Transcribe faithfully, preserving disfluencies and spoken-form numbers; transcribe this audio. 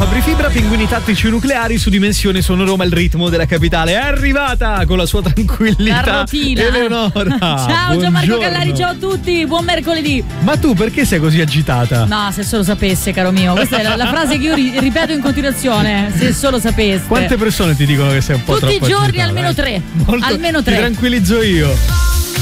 Fabri Fibra, pinguini tattici nucleari su Dimensione Sono Roma, il ritmo della capitale. È arrivata con la sua tranquillità Eleonora. Ciao Gianmarco Callari, ciao a tutti, buon mercoledì. Ma tu perché sei così agitata? No, se solo sapesse, caro mio. Questa è la, la frase che io ri- ripeto in continuazione. Se solo sapeste. Quante persone ti dicono che sei un po' tutti troppo i giorni agitata, almeno eh? tre. Molto, almeno tre. Ti tranquillizzo io.